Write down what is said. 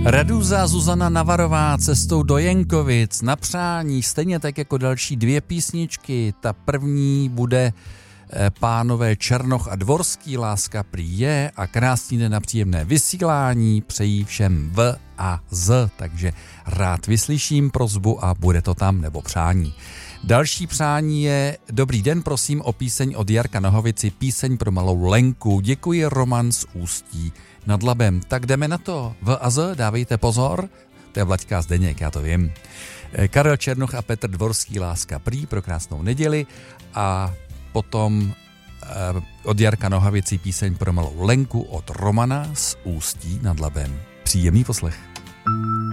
Raduza Zuzana Navarová Cestou do Jenkovic na přání, stejně tak jako další dvě písničky. Ta první bude pánové Černoch a Dvorský, Láska prý je, a krásný den na příjemné vysílání přejí všem v a z, takže rád vyslyším prosbu a bude to tam, nebo přání. Další přání je: dobrý den, prosím o píseň od Jarka Nohovici, píseň pro malou Lenku. Děkuji, Roman z Ústí nad Labem. Tak jdeme na to. V a z, dávejte pozor. To je Vlaďka Zdeněk, já to vím. Karel Černoch a Petr Dvorský, Láska prý, pro krásnou neděli. A potom od Jarka Nohovici píseň pro malou Lenku od Romana z Ústí nad Labem. Příjemný poslech.